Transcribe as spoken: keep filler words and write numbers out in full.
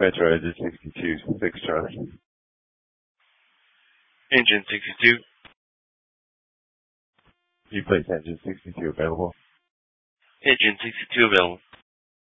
Metro Engine sixty-two, six Charlie. Engine sixty-two. You place Engine sixty-two available. Engine sixty-two available.